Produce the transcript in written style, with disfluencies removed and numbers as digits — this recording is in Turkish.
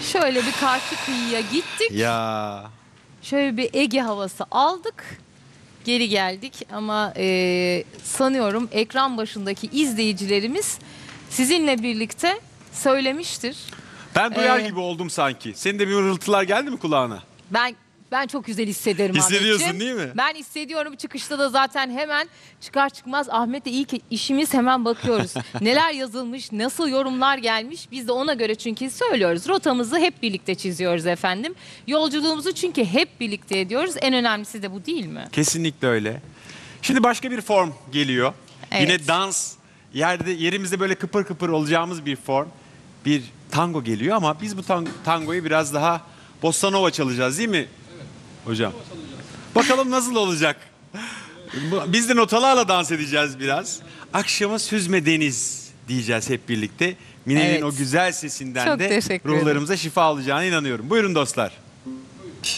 Şöyle bir karşı kıyıya gittik. Ya. Şöyle bir Ege havası aldık. Geri geldik ama sanıyorum ekran başındaki izleyicilerimiz sizinle birlikte söylemiştir. Ben duyar gibi oldum sanki. Senin de bir hırıltılar geldi mi kulağına? Ben çok güzel hissederim Hissediyorsun Ahmetciğim. değil mi? Ben hissediyorum. Çıkışta da zaten hemen çıkar çıkmaz Ahmet'le ilk işimiz hemen bakıyoruz. Neler yazılmış, nasıl yorumlar gelmiş. Biz de ona göre çünkü söylüyoruz. Rotamızı hep birlikte çiziyoruz efendim. Yolculuğumuzu çünkü hep birlikte ediyoruz. En önemlisi de bu değil mi? Kesinlikle öyle. Şimdi başka bir form geliyor. Evet. Yine dans, yerimizde böyle kıpır kıpır olacağımız bir form. Bir tango geliyor ama biz bu tangoyu biraz daha bossa nova çalacağız değil mi? Evet. Hocam. Bakalım nasıl olacak? Biz de notalarla dans edeceğiz biraz. Akşama süzme deniz diyeceğiz hep birlikte. Mine'nin Evet. o güzel sesinden Çok de teşekkür ederim. ruhlarımıza şifa olacağına inanıyorum. Buyurun dostlar.